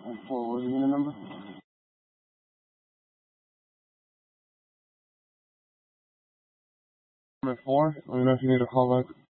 What was the unit number? Number 4. Let me know if you need a call back.